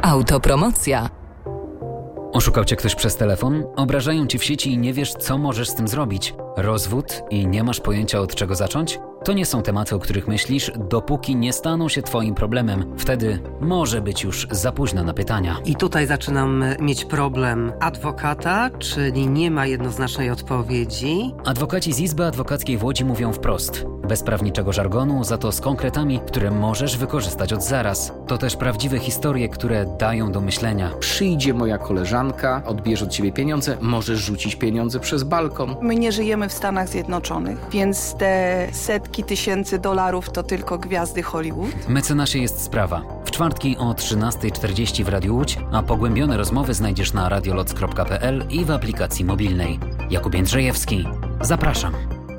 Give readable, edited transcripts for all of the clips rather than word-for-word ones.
Autopromocja. Oszukał cię ktoś przez telefon? Obrażają ci w sieci i nie wiesz, co możesz z tym zrobić? Rozwód i nie masz pojęcia, od czego zacząć? To nie są tematy, o których myślisz, dopóki nie staną się twoim problemem. Wtedy może być już za późno na pytania. I tutaj zaczynam mieć problem adwokata, czyli nie ma jednoznacznej odpowiedzi. Adwokaci z Izby Adwokackiej w Łodzi mówią wprost. Bez prawniczego żargonu, za to z konkretami, które możesz wykorzystać od zaraz. To też prawdziwe historie, które dają do myślenia. Przyjdzie moja koleżanka, odbierze od ciebie pieniądze, możesz rzucić pieniądze przez balkon. My nie żyjemy w Stanach Zjednoczonych, więc te setki tysięcy dolarów to tylko gwiazdy Hollywood. Mecenasie jest sprawa. W czwartki o 13:40 w Radiu Łódź, a pogłębione rozmowy znajdziesz na radioloc.pl i w aplikacji mobilnej. Jakub Jędrzejewski. Zapraszam.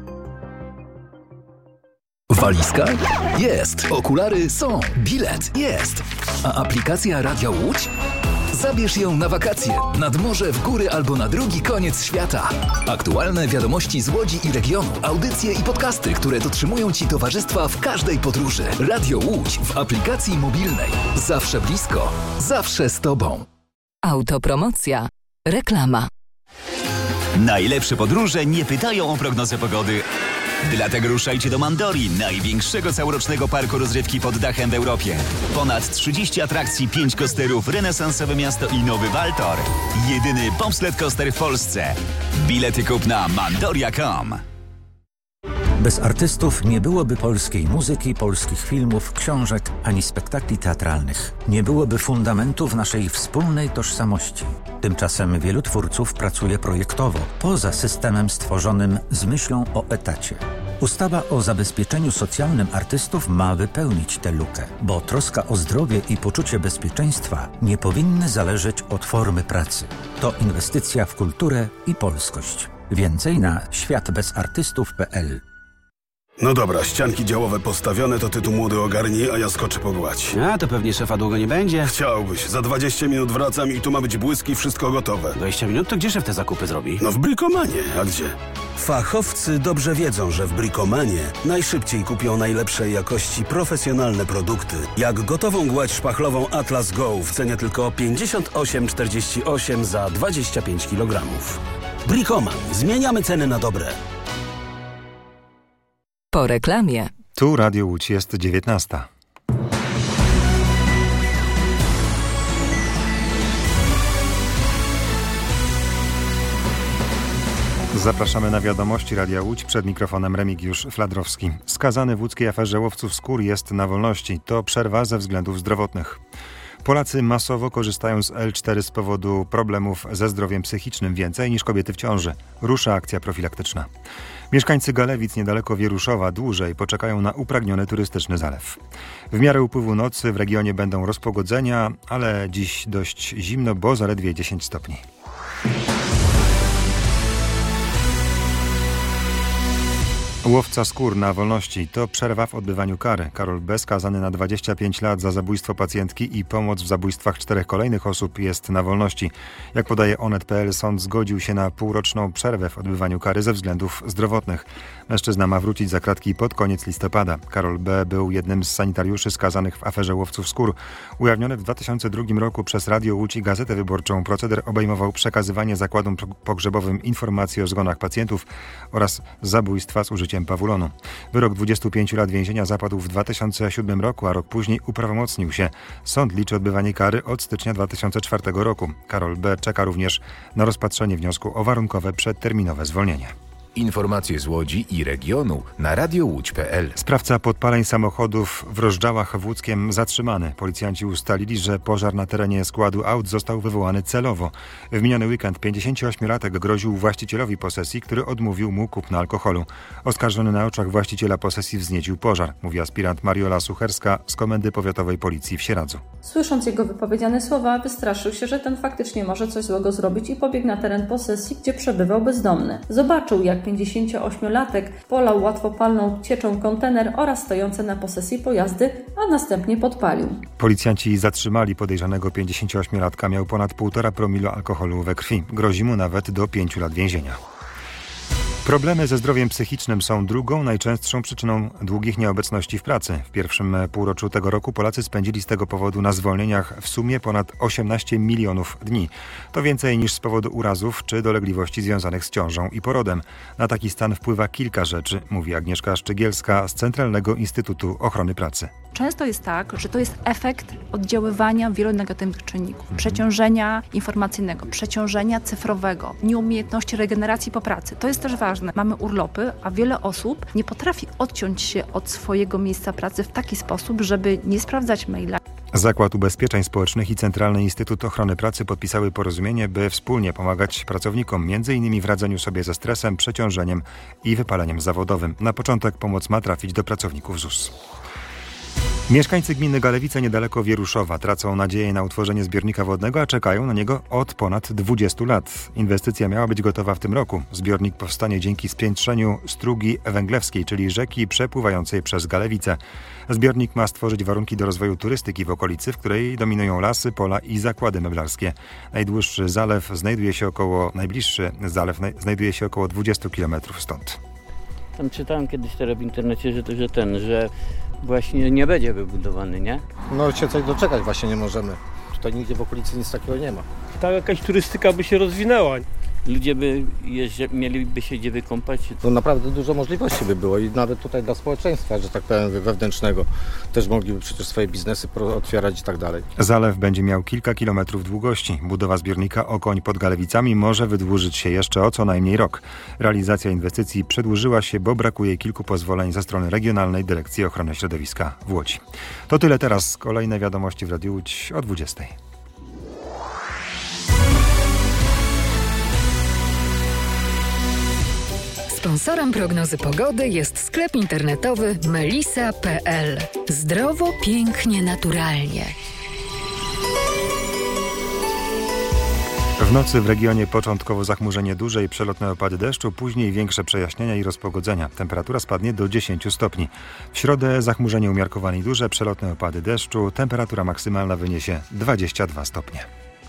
Walizka? Jest. Okulary są. Bilet? Jest. A aplikacja Radia Łódź? Zabierz ją na wakacje, nad morze, w góry albo na drugi koniec świata. Aktualne wiadomości z Łodzi i regionu, audycje i podcasty, które dotrzymują Ci towarzystwa w każdej podróży. Radio Łódź w aplikacji mobilnej. Zawsze blisko, zawsze z Tobą. Autopromocja. Reklama. Najlepsze podróże nie pytają o prognozę pogody. Dlatego ruszajcie do Mandori, największego całorocznego parku rozrywki pod dachem w Europie. Ponad 30 atrakcji, 5 coasterów, renesansowe miasto i nowy Waltor. Jedyny bobsled coaster w Polsce. Bilety kup na mandoria.com. Bez artystów nie byłoby polskiej muzyki, polskich filmów, książek ani spektakli teatralnych. Nie byłoby fundamentów naszej wspólnej tożsamości. Tymczasem wielu twórców pracuje projektowo, poza systemem stworzonym z myślą o etacie. Ustawa o zabezpieczeniu socjalnym artystów ma wypełnić tę lukę, bo troska o zdrowie i poczucie bezpieczeństwa nie powinny zależeć od formy pracy. To inwestycja w kulturę i polskość. Więcej na światbezartystów.pl. No dobra, ścianki działowe postawione, to ty tu młody ogarnij, a ja skoczę pogładź. A, to pewnie szefa długo nie będzie. Chciałbyś. Za 20 minut wracam i tu ma być błysk i wszystko gotowe. 20 minut? To gdzie szef te zakupy zrobi? No w Bricomanie, a gdzie? Fachowcy dobrze wiedzą, że w Bricomanie najszybciej kupią najlepszej jakości profesjonalne produkty. Jak gotową gładź szpachlową Atlas Go w cenie tylko 58,48 za 25 kg. Bricoman. Zmieniamy ceny na dobre. Po reklamie. Tu Radio Łódź, jest 19. Zapraszamy na wiadomości Radia Łódź. Przed mikrofonem Remigiusz Fladrowski. Skazany w łódzkiej aferze łowców skór jest na wolności. To przerwa ze względów zdrowotnych. Polacy masowo korzystają z L4 z powodu problemów ze zdrowiem psychicznym, więcej niż kobiety w ciąży. Rusza akcja profilaktyczna. Mieszkańcy Galewic niedaleko Wieruszowa dłużej poczekają na upragniony turystyczny zalew. W miarę upływu nocy w regionie będą rozpogodzenia, ale dziś dość zimno, bo zaledwie 10 stopni. Łowca skór na wolności to przerwa w odbywaniu kary. Karol B., skazany na 25 lat za zabójstwo pacjentki i pomoc w zabójstwach 4 kolejnych osób, jest na wolności. Jak podaje Onet.pl, sąd zgodził się na półroczną przerwę w odbywaniu kary ze względów zdrowotnych. Mężczyzna ma wrócić za kratki pod koniec listopada. Karol B. był jednym z sanitariuszy skazanych w aferze łowców skór. Ujawniony w 2002 roku przez Radio Łódź i Gazetę Wyborczą proceder obejmował przekazywanie zakładom pogrzebowym informacji o zgonach pacjentów oraz zabójstwa z użyciem pawulonu. Wyrok 25 lat więzienia zapadł w 2007 roku, a rok później uprawomocnił się. Sąd liczy odbywanie kary od stycznia 2004 roku. Karol B. czeka również na rozpatrzenie wniosku o warunkowe przedterminowe zwolnienie. Informacje z Łodzi i regionu na radiołódź.pl. Sprawca podpaleń samochodów w Rozdziałach w Łódzkiem zatrzymany. Policjanci ustalili, że pożar na terenie składu aut został wywołany celowo. W miniony weekend 58-latek groził właścicielowi posesji, który odmówił mu kupna alkoholu. Oskarżony na oczach właściciela posesji wzniecił pożar, mówi aspirant Mariola Sucherska z Komendy Powiatowej Policji w Sieradzu. Słysząc jego wypowiedziane słowa, wystraszył się, że ten faktycznie może coś złego zrobić i pobiegł na teren posesji, gdzie przebywał bezdomny. Zobaczył, jak 58-latek polał łatwopalną cieczą kontener oraz stojące na posesji pojazdy, a następnie podpalił. Policjanci zatrzymali podejrzanego 58-latka. Miał ponad 1,5 promila alkoholu we krwi. Grozi mu nawet do 5 lat więzienia. Problemy ze zdrowiem psychicznym są drugą najczęstszą przyczyną długich nieobecności w pracy. W pierwszym półroczu tego roku Polacy spędzili z tego powodu na zwolnieniach w sumie ponad 18 milionów dni. To więcej niż z powodu urazów czy dolegliwości związanych z ciążą i porodem. Na taki stan wpływa kilka rzeczy, mówi Agnieszka Szczygielska z Centralnego Instytutu Ochrony Pracy. Często jest tak, że to jest efekt oddziaływania wielu negatywnych czynników. Przeciążenia informacyjnego, przeciążenia cyfrowego, nieumiejętności regeneracji po pracy. To jest też ważne. Mamy urlopy, a wiele osób nie potrafi odciąć się od swojego miejsca pracy w taki sposób, żeby nie sprawdzać maila. Zakład Ubezpieczeń Społecznych i Centralny Instytut Ochrony Pracy podpisały porozumienie, by wspólnie pomagać pracownikom, m.in. w radzeniu sobie ze stresem, przeciążeniem i wypaleniem zawodowym. Na początek pomoc ma trafić do pracowników ZUS. Mieszkańcy gminy Galewice niedaleko Wieruszowa tracą nadzieję na utworzenie zbiornika wodnego, a czekają na niego od ponad 20 lat. Inwestycja miała być gotowa w tym roku. Zbiornik powstanie dzięki spiętrzeniu strugi węglewskiej, czyli rzeki przepływającej przez Galewice. Zbiornik ma stworzyć warunki do rozwoju turystyki w okolicy, w której dominują lasy, pola i zakłady meblarskie. Najbliższy zalew znajduje się około 20 km stąd. Tam czytałem kiedyś teraz w internecie, że właśnie nie będzie wybudowany, nie? No się coś doczekać właśnie nie możemy. Tutaj nigdzie w okolicy nic takiego nie ma. Ta jakaś turystyka by się rozwinęła. Ludzie mieliby się gdzie wykąpać. No naprawdę dużo możliwości by było i nawet tutaj dla społeczeństwa, że tak powiem, wewnętrznego też mogliby przecież swoje biznesy otwierać i tak dalej. Zalew będzie miał kilka kilometrów długości. Budowa zbiornika Okoń pod Galewicami może wydłużyć się jeszcze o co najmniej rok. Realizacja inwestycji przedłużyła się, bo brakuje kilku pozwoleń ze strony Regionalnej Dyrekcji Ochrony Środowiska w Łodzi. To tyle teraz. Kolejne wiadomości w Radiu Łódź o 20:00. Sponsorem prognozy pogody jest sklep internetowy melisa.pl. Zdrowo, pięknie, naturalnie. W nocy w regionie początkowo zachmurzenie duże i przelotne opady deszczu, później większe przejaśnienia i rozpogodzenia. Temperatura spadnie do 10 stopni. W środę zachmurzenie umiarkowane i duże, przelotne opady deszczu. Temperatura maksymalna wyniesie 22 stopnie.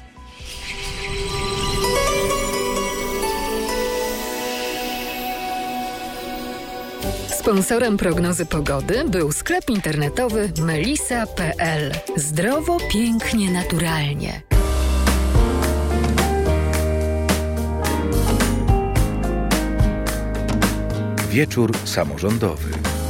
Sponsorem prognozy pogody był sklep internetowy melisa.pl. Zdrowo, pięknie, naturalnie. Wieczór samorządowy.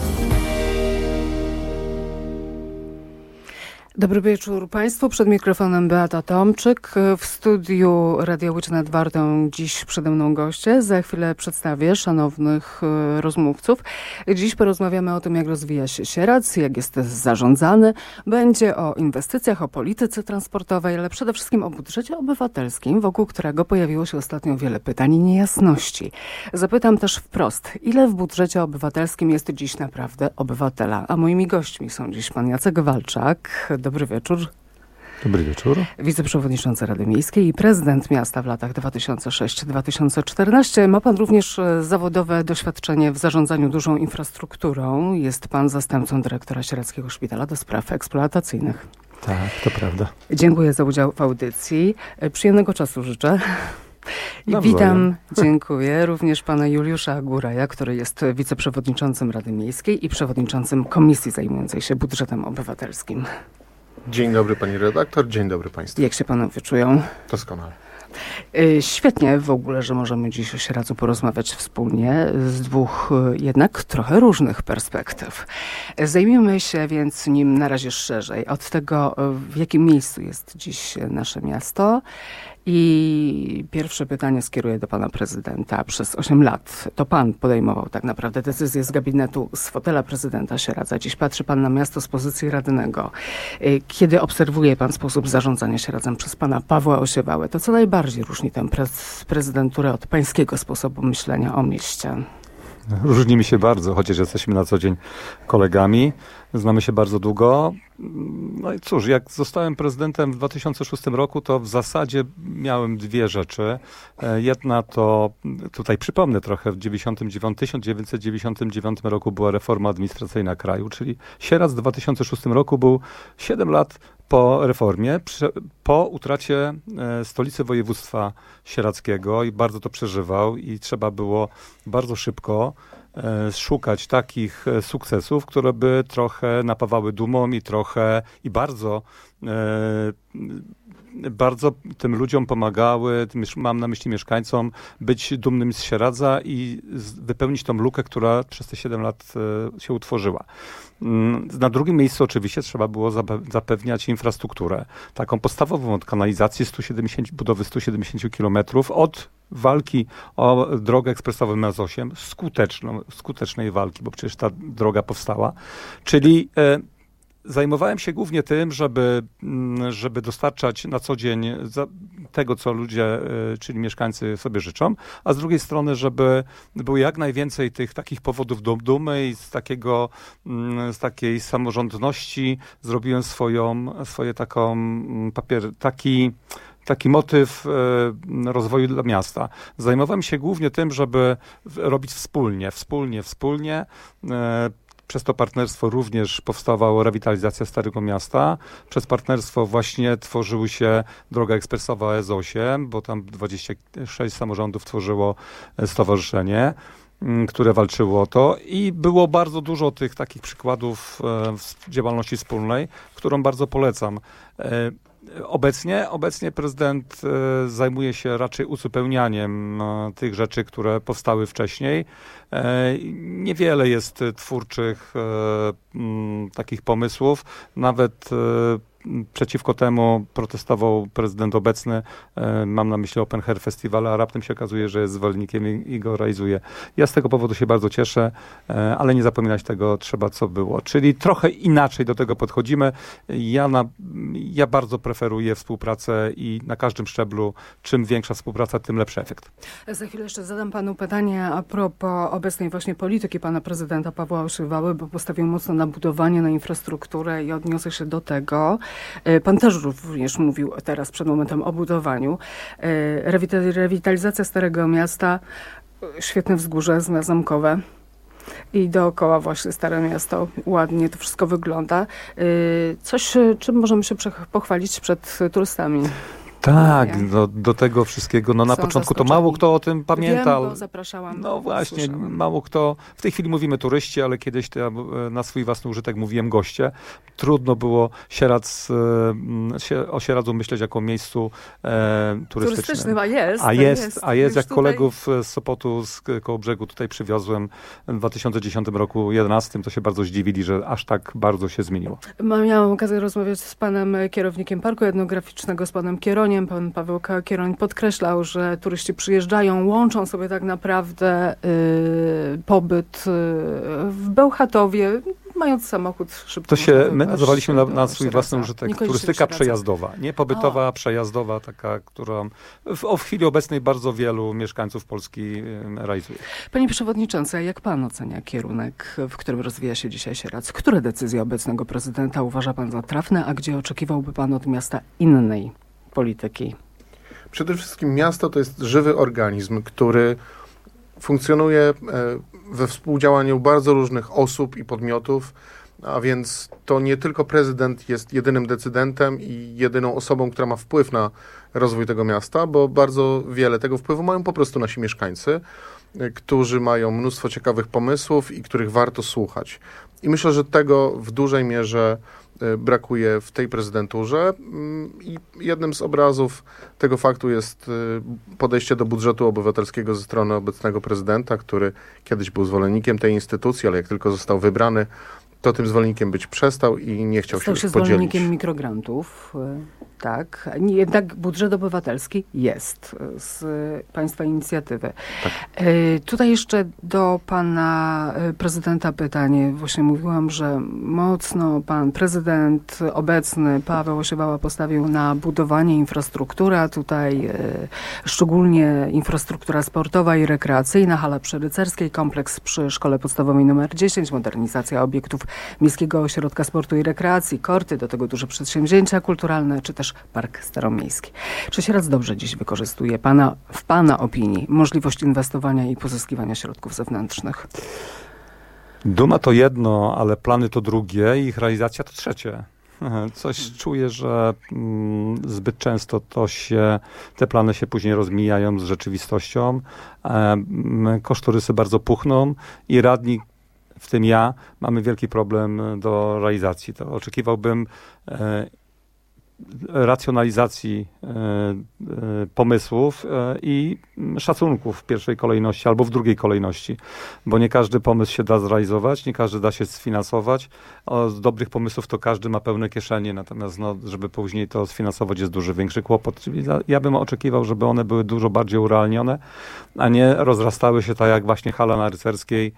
Dobry wieczór Państwu. Przed mikrofonem Beata Tomczyk. W studiu Radia Łódź nad Wartą dziś przede mną goście. Za chwilę przedstawię szanownych rozmówców. Dziś porozmawiamy o tym, jak rozwija się Sieradz, jak jest zarządzany. Będzie o inwestycjach, o polityce transportowej, ale przede wszystkim o budżecie obywatelskim, wokół którego pojawiło się ostatnio wiele pytań i niejasności. Zapytam też wprost, ile w budżecie obywatelskim jest dziś naprawdę obywatela? A moimi gośćmi są dziś pan Jacek Walczak. Dobry wieczór. Dobry wieczór. Wiceprzewodniczący Rady Miejskiej i prezydent miasta w latach 2006-2014. Ma pan również zawodowe doświadczenie w zarządzaniu dużą infrastrukturą. Jest pan zastępcą dyrektora Sieradzkiego Szpitala do Spraw Eksploatacyjnych. Tak, to prawda. Dziękuję za udział w audycji. Przyjemnego czasu życzę. I witam, dziękuję, również pana Juliusza Góraja, który jest wiceprzewodniczącym Rady Miejskiej i przewodniczącym komisji zajmującej się budżetem obywatelskim. Dzień dobry pani redaktor, dzień dobry państwu. Jak się panowie czują? Doskonale. Świetnie w ogóle, że możemy dziś o Sieradzu porozmawiać wspólnie z dwóch jednak trochę różnych perspektyw. Zajmijmy się więc nim na razie szerzej od tego, w jakim miejscu jest dziś nasze miasto. I pierwsze pytanie skieruję do pana prezydenta. Przez 8 lat to pan podejmował tak naprawdę decyzje z gabinetu, z fotela prezydenta Sieradza. Dziś patrzy pan na miasto z pozycji radnego. Kiedy obserwuje pan sposób zarządzania Sieradzem przez pana Pawła Osiewałę, to co najbardziej różni tę prezydenturę od pańskiego sposobu myślenia o mieście? Różnimy się bardzo, chociaż jesteśmy na co dzień kolegami. Znamy się bardzo długo. No i cóż, jak zostałem prezydentem w 2006 roku, to w zasadzie miałem dwie rzeczy. Jedna to, tutaj przypomnę trochę, w 1999 roku była reforma administracyjna kraju, czyli Sieradz w 2006 roku był 7 lat po reformie, po utracie stolicy województwa sieradzkiego i bardzo to przeżywał i trzeba było bardzo szybko szukać takich sukcesów, które by trochę napawały dumą i bardzo tym ludziom pomagały, mam na myśli mieszkańcom, być dumnym z Sieradza i wypełnić tą lukę, która przez te 7 lat się utworzyła. Na drugim miejscu oczywiście trzeba było zapewniać infrastrukturę. Taką podstawową od kanalizacji budowy 170 km od walki o drogę ekspresową M8, skutecznej walki, bo przecież ta droga powstała. Czyli zajmowałem się głównie tym, żeby dostarczać na co dzień tego, co ludzie, czyli mieszkańcy sobie życzą, a z drugiej strony, żeby było jak najwięcej tych takich powodów do dumy i z takiej samorządności zrobiłem taki motyw rozwoju dla miasta. Zajmowałem się głównie tym, żeby robić wspólnie. Przez to partnerstwo również powstawała rewitalizacja Starego Miasta. Przez partnerstwo właśnie tworzyły się droga ekspresowa S8, bo tam 26 samorządów tworzyło stowarzyszenie, które walczyło o to i było bardzo dużo tych takich przykładów działalności wspólnej, którą bardzo polecam. Obecnie prezydent zajmuje się raczej uzupełnianiem tych rzeczy, które powstały wcześniej. Niewiele jest twórczych takich pomysłów. Nawet przeciwko temu protestował prezydent obecny, mam na myśli Open Air Festival, a raptem się okazuje, że jest zwolennikiem i go realizuje. Ja z tego powodu się bardzo cieszę, ale nie zapominać tego trzeba, co było. Czyli trochę inaczej do tego podchodzimy. Ja bardzo preferuję współpracę i na każdym szczeblu, czym większa współpraca, tym lepszy efekt. Za chwilę jeszcze zadam panu pytanie a propos obecnej właśnie polityki pana prezydenta Pawła Oszywały, bo postawił mocno na budowanie, na infrastrukturę i odniosę się do tego. Pan też również mówił teraz przed momentem o budowaniu. Rewitalizacja Starego Miasta, świetne wzgórze zamkowe i dookoła właśnie Stare Miasto. Ładnie to wszystko wygląda. Coś, czym możemy się pochwalić przed turystami. Tak, do tego wszystkiego. Na początku to mało kto o tym pamiętał. Wiem, bo zapraszałam. No właśnie, mało kto. W tej chwili mówimy turyści, ale kiedyś na swój własny użytek mówiłem goście. Trudno było o Sieradzu myśleć jako miejscu turystycznym. A jest. Jak kolegów z Sopotu, z Kołobrzegu tutaj przywiozłem w 2010 roku, 2011, to się bardzo zdziwili, że aż tak bardzo się zmieniło. Miałam okazję rozmawiać z panem kierownikiem Parku Etnograficznego, z panem Kieroniem. Pan Paweł Kieroń podkreślał, że turyści przyjeżdżają, łączą sobie tak naprawdę pobyt w Bełchatowie, mając samochód szybko. My nazywaliśmy na swój własny użytek turystyka przejazdowa, nie pobytowa, przejazdowa, taka, którą w chwili obecnej bardzo wielu mieszkańców Polski realizuje. Panie przewodniczący, a jak pan ocenia kierunek, w którym rozwija się dzisiaj Sieradz? Które decyzje obecnego prezydenta uważa pan za trafne, a gdzie oczekiwałby pan od miasta innej polityki? Przede wszystkim miasto to jest żywy organizm, który funkcjonuje we współdziałaniu bardzo różnych osób i podmiotów, a więc to nie tylko prezydent jest jedynym decydentem i jedyną osobą, która ma wpływ na rozwój tego miasta, bo bardzo wiele tego wpływu mają po prostu nasi mieszkańcy, którzy mają mnóstwo ciekawych pomysłów i których warto słuchać. I myślę, że tego w dużej mierze brakuje w tej prezydenturze i jednym z obrazów tego faktu jest podejście do budżetu obywatelskiego ze strony obecnego prezydenta, który kiedyś był zwolennikiem tej instytucji, ale jak tylko został wybrany, to tym zwolennikiem być przestał i nie chciał się już podzielić. Zwolennikiem mikrograntów, tak. Jednak budżet obywatelski jest z państwa inicjatywy. Tak. Tutaj jeszcze do pana prezydenta pytanie. Właśnie mówiłam, że mocno pan prezydent obecny Paweł Osiewała postawił na budowanie infrastruktury, a tutaj szczególnie infrastruktura sportowa i rekreacyjna, hala przy Rycerskiej, kompleks przy Szkole Podstawowej nr 10, modernizacja obiektów Miejskiego Ośrodka Sportu i Rekreacji, korty, do tego duże przedsięwzięcia kulturalne, czy też Park Staromiejski. Czy Sieradz dobrze dziś wykorzystuje w pana opinii możliwość inwestowania i pozyskiwania środków zewnętrznych? Duma to jedno, ale plany to drugie i ich realizacja to trzecie. Coś czuję, że zbyt często te plany się później rozmijają z rzeczywistością. Kosztorysy bardzo puchną i radni, w tym ja, mamy wielki problem do realizacji. To oczekiwałbym racjonalizacji pomysłów i szacunków w pierwszej kolejności albo w drugiej kolejności, bo nie każdy pomysł się da zrealizować, nie każdy da się sfinansować. Z dobrych pomysłów to każdy ma pełne kieszenie, natomiast żeby później to sfinansować jest dużo większy kłopot. Czyli ja bym oczekiwał, żeby one były dużo bardziej urealnione, a nie rozrastały się tak jak właśnie hala na Rycerskiej,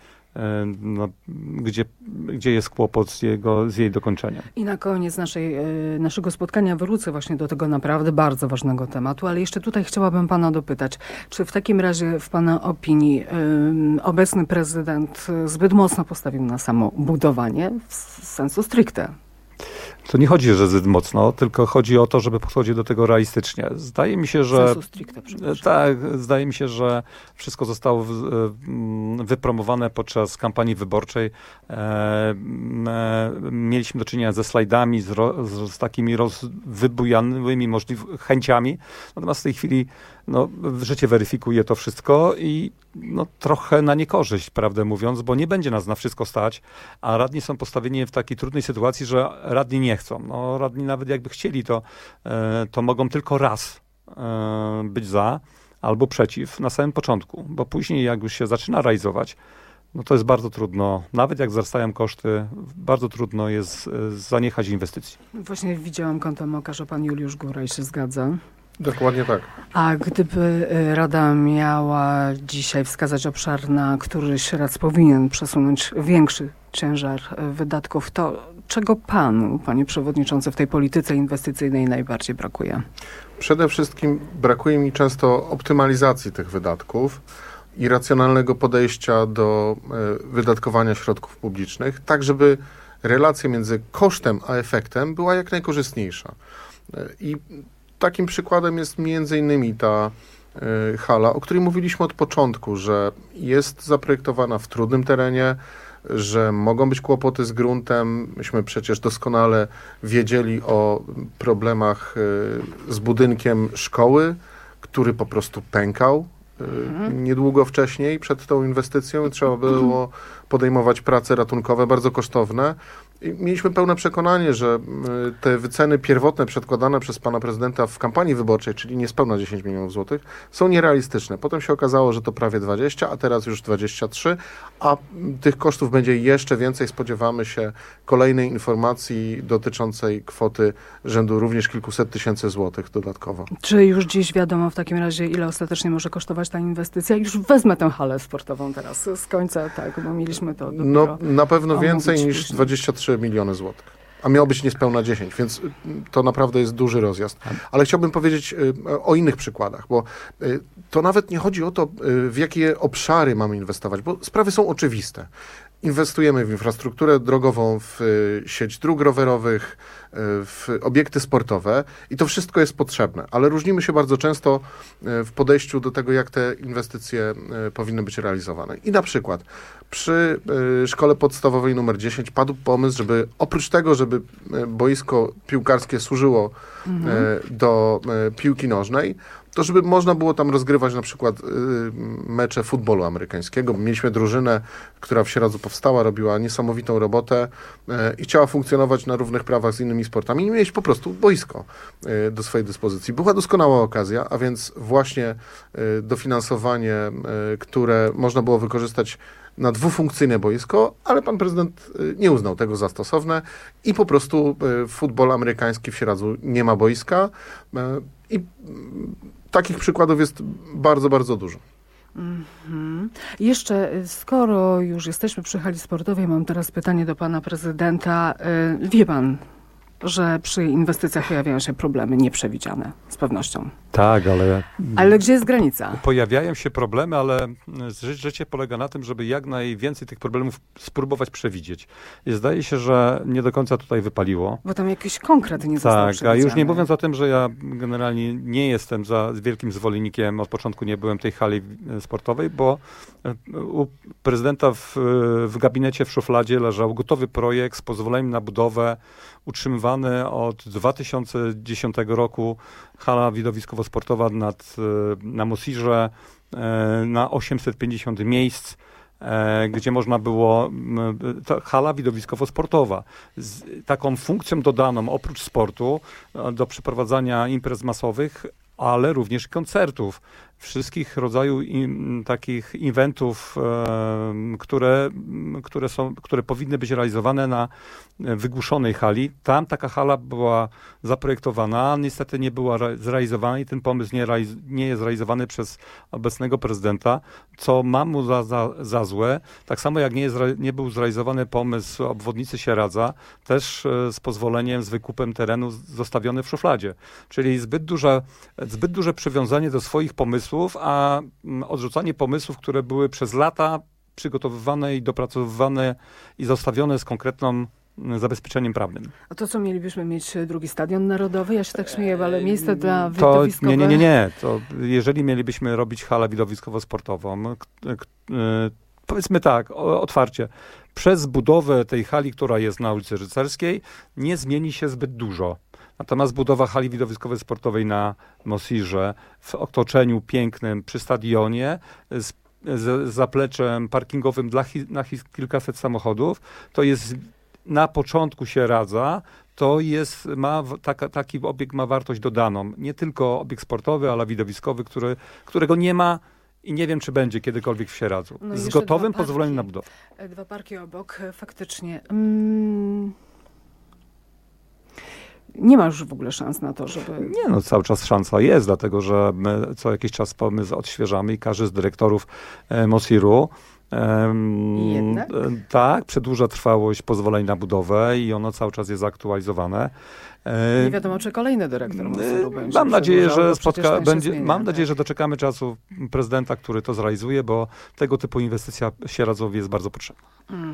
gdzie jest kłopot z jej dokończeniem. I na koniec naszego spotkania wrócę właśnie do tego naprawdę bardzo ważnego tematu, ale jeszcze tutaj chciałabym pana dopytać, czy w takim razie w pana opinii obecny prezydent zbyt mocno postawił na samo budowanie w sensu stricte? To nie chodzi, że zbyt mocno, tylko chodzi o to, żeby podchodzić do tego realistycznie. Zdaje mi się, że zdaje mi się, że wszystko zostało wypromowane podczas kampanii wyborczej. Mieliśmy do czynienia ze slajdami, z takimi wybujanymi chęciami. Natomiast w tej chwili życie weryfikuje to wszystko i trochę na niekorzyść, prawdę mówiąc, bo nie będzie nas na wszystko stać, a radni są postawieni w takiej trudnej sytuacji, że radni nie chcą. Radni nawet jakby chcieli, to mogą tylko raz być za albo przeciw na samym początku, bo później jak już się zaczyna realizować, to jest bardzo trudno, nawet jak wzrastają koszty, bardzo trudno jest zaniechać inwestycji. Właśnie widziałam kątem oka, że pan Juliusz Góraj się zgadza. Dokładnie tak. A gdyby Rada miała dzisiaj wskazać obszar, na który Sieradz powinien przesunąć większy ciężar wydatków, to czego panu, panie przewodniczący, w tej polityce inwestycyjnej najbardziej brakuje? Przede wszystkim brakuje mi często optymalizacji tych wydatków i racjonalnego podejścia do wydatkowania środków publicznych, tak żeby relacja między kosztem a efektem była jak najkorzystniejsza. I takim przykładem jest między innymi ta hala, o której mówiliśmy od początku, że jest zaprojektowana w trudnym terenie, że mogą być kłopoty z gruntem. Myśmy przecież doskonale wiedzieli o problemach z budynkiem szkoły, który po prostu pękał niedługo wcześniej przed tą inwestycją. Trzeba było podejmować prace ratunkowe, bardzo kosztowne. I mieliśmy pełne przekonanie, że te wyceny pierwotne przedkładane przez pana prezydenta w kampanii wyborczej, czyli niespełna 10 milionów złotych, są nierealistyczne. Potem się okazało, że to prawie 20, a teraz już 23, a tych kosztów będzie jeszcze więcej. Spodziewamy się kolejnej informacji dotyczącej kwoty rzędu również kilkuset tysięcy złotych dodatkowo. Czy już dziś wiadomo w takim razie, ile ostatecznie może kosztować ta inwestycja? Już wezmę tę halę sportową teraz z końca, tak, bo mieliśmy to na pewno więcej niż 23 miliony złotych. A miało być niespełna 10, więc to naprawdę jest duży rozjazd. Ale chciałbym powiedzieć o innych przykładach, bo to nawet nie chodzi o to, w jakie obszary mamy inwestować, bo sprawy są oczywiste. Inwestujemy w infrastrukturę drogową, w sieć dróg rowerowych, w obiekty sportowe i to wszystko jest potrzebne, ale różnimy się bardzo często w podejściu do tego, jak te inwestycje powinny być realizowane. I na przykład przy szkole podstawowej numer 10 padł pomysł, żeby oprócz tego, żeby boisko piłkarskie służyło do piłki nożnej, to żeby można było tam rozgrywać na przykład mecze futbolu amerykańskiego. Mieliśmy drużynę, która w Sieradzu powstała, robiła niesamowitą robotę i chciała funkcjonować na równych prawach z innymi sportami i mieć po prostu boisko do swojej dyspozycji. Była doskonała okazja, a więc właśnie dofinansowanie, które można było wykorzystać na dwufunkcyjne boisko, ale pan prezydent nie uznał tego za stosowne i po prostu futbol amerykański w Sieradzu nie ma boiska i takich przykładów jest bardzo, bardzo dużo. Jeszcze, skoro już jesteśmy przy hali sportowej, mam teraz pytanie do pana prezydenta. Wie pan, że przy inwestycjach pojawiają się problemy nieprzewidziane, z pewnością. Tak, ale gdzie jest granica? Pojawiają się problemy, ale życie polega na tym, żeby jak najwięcej tych problemów spróbować przewidzieć. I zdaje się, że nie do końca tutaj wypaliło. Bo tam jakiś konkret nie został przewidziany. Tak, a już nie mówiąc o tym, że ja generalnie nie jestem za wielkim zwolennikiem, od początku nie byłem tej hali sportowej, bo u prezydenta w gabinecie w szufladzie leżał gotowy projekt z pozwoleniem na budowę utrzymywany zbudowany od 2010 roku hala widowiskowo-sportowa na Mosirze na 850 miejsc, gdzie można było, hala widowiskowo-sportowa z taką funkcją dodaną oprócz sportu do przeprowadzania imprez masowych, ale również koncertów, wszystkich rodzajów takich eventów, które powinny być realizowane na wygłuszonej hali. Tam taka hala była zaprojektowana, niestety nie była zrealizowana i ten pomysł nie jest realizowany przez obecnego prezydenta, co mam mu za złe. Tak samo jak nie był zrealizowany pomysł obwodnicy Sieradza, też z pozwoleniem, z wykupem terenu zostawiony w szufladzie. Czyli zbyt duże przywiązanie do swoich pomysłów, a odrzucanie pomysłów, które były przez lata przygotowywane i dopracowywane i zostawione z konkretnym zabezpieczeniem prawnym. A to co, mielibyśmy mieć drugi stadion narodowy? Ja się tak śmieję, ale miejsce dla widowiskowe... Nie. To jeżeli mielibyśmy robić halę widowiskowo-sportową, powiedzmy tak, otwarcie, przez budowę tej hali, która jest na ulicy Rycerskiej, nie zmieni się zbyt dużo. Natomiast budowa hali widowiskowej sportowej na Mosirze w otoczeniu pięknym przy stadionie z zapleczem parkingowym na kilkaset samochodów, to jest na początku Sieradza, taki obiekt ma wartość dodaną. Nie tylko obiekt sportowy, ale widowiskowy, którego nie ma i nie wiem, czy będzie kiedykolwiek w Sieradzu. Z gotowym pozwoleniem na budowę. 2 parki obok, faktycznie. Nie ma już w ogóle szans na to, żeby... Nie, cały czas szansa jest, dlatego że my co jakiś czas pomysł odświeżamy i każdy z dyrektorów Mosiru tak, przedłuża trwałość pozwoleń na budowę i ono cały czas jest aktualizowane. Nie wiadomo, czy kolejny dyrektor Mosiru będzie. Mam nadzieję, że doczekamy czasu prezydenta, który to zrealizuje, bo tego typu inwestycja Sieradzowi jest bardzo potrzebna.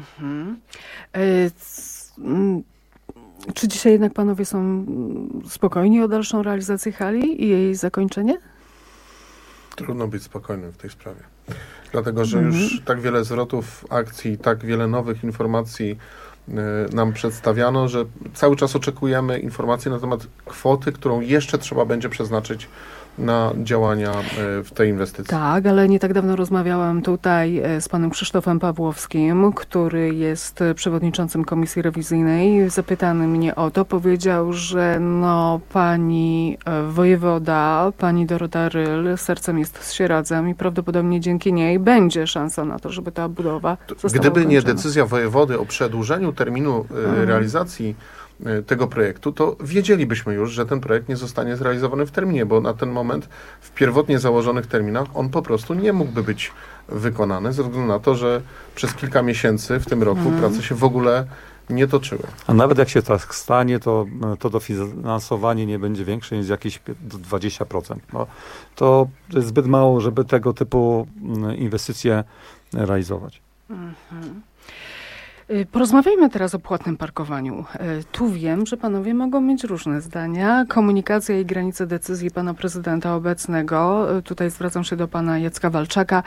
Czy dzisiaj jednak panowie są spokojni o dalszą realizację hali i jej zakończenie? Trudno być spokojnym w tej sprawie. Dlatego, że już tak wiele zwrotów akcji, tak wiele nowych informacji nam przedstawiano, że cały czas oczekujemy informacji na temat kwoty, którą jeszcze trzeba będzie przeznaczyć na działania w tej inwestycji. Tak, ale nie tak dawno rozmawiałam tutaj z panem Krzysztofem Pawłowskim, który jest przewodniczącym Komisji Rewizyjnej. Zapytany mnie o to, powiedział, że pani wojewoda, pani Dorota Ryl sercem jest z Sieradzem i prawdopodobnie dzięki niej będzie szansa na to, żeby ta budowa została Gdyby ukończona. nie decyzja wojewody o przedłużeniu terminu realizacji tego projektu, to wiedzielibyśmy już, że ten projekt nie zostanie zrealizowany w terminie, bo na ten moment w pierwotnie założonych terminach on po prostu nie mógłby być wykonany, ze względu na to, że przez kilka miesięcy w tym roku prace się w ogóle nie toczyły. A nawet jak się tak stanie, to dofinansowanie nie będzie większe niż jakieś 20%. To jest zbyt mało, żeby tego typu inwestycje realizować. Porozmawiajmy teraz o płatnym parkowaniu. Tu wiem, że panowie mogą mieć różne zdania. Komunikacja i granice decyzji pana prezydenta obecnego. Tutaj zwracam się do pana Jacka Walczaka.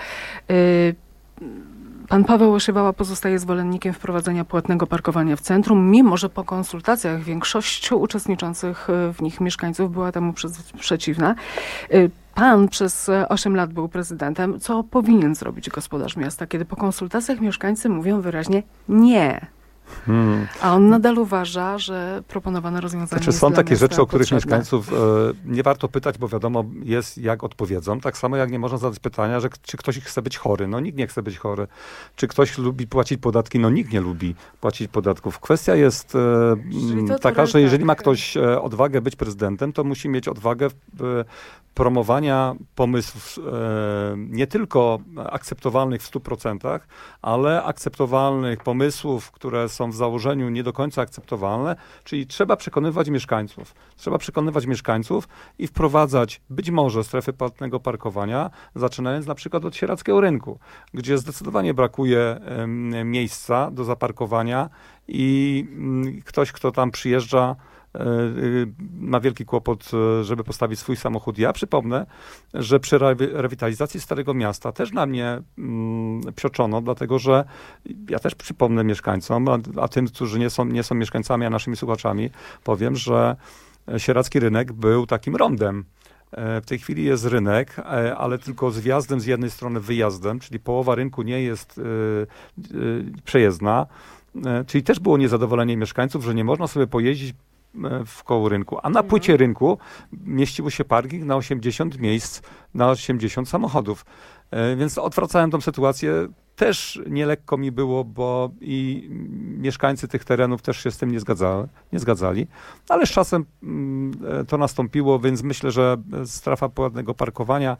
Pan Paweł Osiewała pozostaje zwolennikiem wprowadzenia płatnego parkowania w centrum, mimo że po konsultacjach większość uczestniczących w nich mieszkańców była temu przeciwna. Pan przez 8 lat był prezydentem. Co powinien zrobić gospodarz miasta, kiedy po konsultacjach mieszkańcy mówią wyraźnie nie? A on nadal uważa, że proponowane rozwiązanie jest są takie rzeczy, o których potrzebne. mieszkańców nie warto pytać, bo wiadomo jest, jak odpowiedzą. Tak samo jak nie można zadać pytania, że czy ktoś chce być chory. Nikt nie chce być chory. Czy ktoś lubi płacić podatki? Nikt nie lubi płacić podatków. Kwestia jest taka, że jeżeli ma ktoś odwagę być prezydentem, to musi mieć odwagę promowania pomysłów nie tylko akceptowalnych w 100%, ale akceptowalnych pomysłów, które są w założeniu nie do końca akceptowalne, czyli trzeba przekonywać mieszkańców. Trzeba przekonywać mieszkańców i wprowadzać być może strefy płatnego parkowania, zaczynając na przykład od Sieradzkiego Rynku, gdzie zdecydowanie brakuje miejsca do zaparkowania i ktoś, kto tam przyjeżdża, ma wielki kłopot, żeby postawić swój samochód. Ja przypomnę, że przy rewitalizacji Starego Miasta też dla mnie psioczono, dlatego że ja też przypomnę mieszkańcom, a tym, którzy nie są mieszkańcami, a naszymi słuchaczami, powiem, że Sieradzki Rynek był takim rondem. W tej chwili jest rynek, ale tylko z wjazdem z jednej strony, wyjazdem, czyli połowa rynku nie jest przejezdna, czyli też było niezadowolenie mieszkańców, że nie można sobie pojeździć w koło rynku, a na płycie rynku mieścił się parking na 80 miejsc, na 80 samochodów. Więc odwracałem tą sytuację. Też nielekko mi było, bo i mieszkańcy tych terenów też się z tym nie zgadzali, ale z czasem to nastąpiło, więc myślę, że strefa płatnego parkowania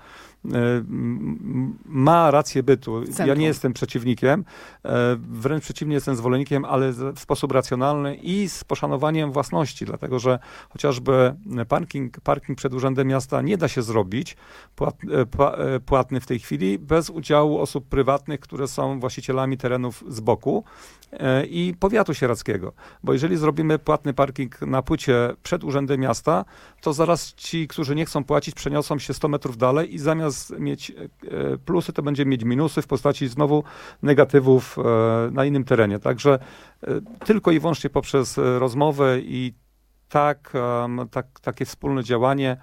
ma rację bytu. Ja nie jestem przeciwnikiem, wręcz przeciwnie, jestem zwolennikiem, ale w sposób racjonalny i z poszanowaniem własności, dlatego że chociażby parking przed Urzędem Miasta nie da się zrobić płatny w tej chwili bez udziału osób prywatnych, które są właścicielami terenów z boku i powiatu sieradzkiego. Bo jeżeli zrobimy płatny parking na płycie przed Urzędem Miasta, to zaraz ci, którzy nie chcą płacić, przeniosą się 100 metrów dalej i zamiast mieć plusy, to będzie mieć minusy w postaci znowu negatywów na innym terenie. Także tylko i wyłącznie poprzez rozmowę i takie wspólne działanie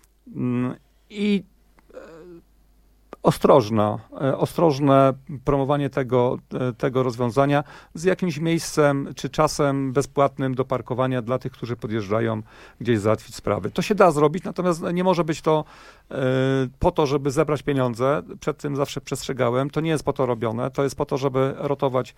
i ostrożne promowanie tego rozwiązania z jakimś miejscem czy czasem bezpłatnym do parkowania dla tych, którzy podjeżdżają gdzieś załatwić sprawy. To się da zrobić, natomiast nie może być to po to, żeby zebrać pieniądze. Przed tym zawsze przestrzegałem. To nie jest po to robione. To jest po to, żeby rotować